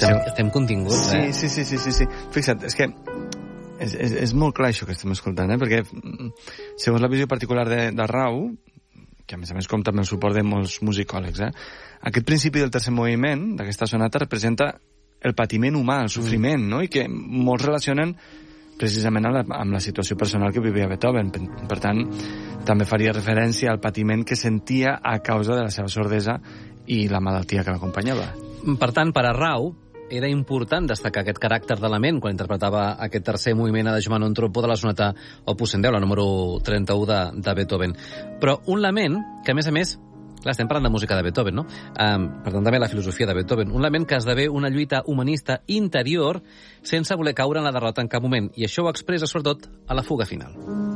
Estem continguts, Sí. Fixa't, és que és molt clar això que estem escoltant, perquè segons la visió particular de Rau, que a més compta amb el suport de molts musicòlegs, aquest principi del tercer moviment, d'aquesta sonata, representa el patiment humà, el sofriment, no? I que molts relacionen precisament amb la situació personal que vivia Beethoven. Per tant, també faria referència al patiment que sentia a causa de la seva sordesa i la malaltia que l'acompanyava. Per tant, per a Rau, era important destacar aquest caràcter de lament quan interpretava aquest tercer moviment adagio non troppo de la sonata Opus 110, la número 31 de Beethoven. Però un lament que, a més, clar, estem parlant de música de Beethoven, no? Per tant, també la filosofia de Beethoven. Un lament que esdevé una lluita humanista interior sense voler caure en la derrota en cap moment. I això ho expressa, sobretot, a la fuga final.